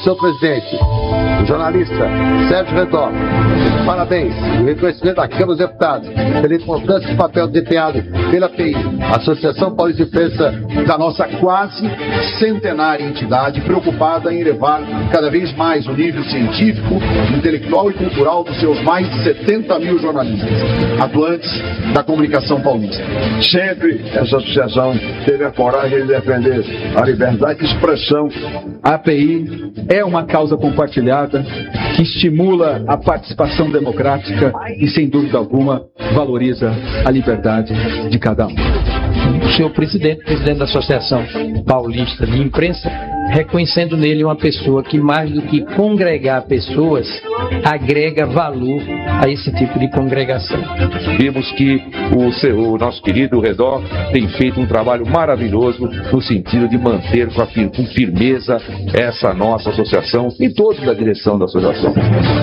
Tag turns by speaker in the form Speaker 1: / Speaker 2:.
Speaker 1: seu presidente, o jornalista Sérgio Redó. Parabéns e reconhecimento da Câmara dos Deputados pela importância do papel desempenhado pela API, Associação Paulista de Imprensa,
Speaker 2: da nossa quase centenária entidade, preocupada em elevar cada vez mais o nível científico, intelectual e cultural dos seus mais de 70 mil jornalistas, atuantes da comunicação paulista.
Speaker 3: Sempre essa associação teve a coragem de defender a liberdade de expressão.
Speaker 4: A API é uma causa compartilhada que estimula a participação democrática e, sem dúvida alguma, valoriza a liberdade de cada um.
Speaker 5: O senhor presidente da Associação Paulista de Imprensa, reconhecendo nele uma pessoa que, mais do que congregar pessoas, agrega valor a esse tipo de congregação.
Speaker 6: Vimos que o nosso querido Redó tem feito um trabalho maravilhoso no sentido de manter com firmeza essa nossa associação e todos da direção da associação.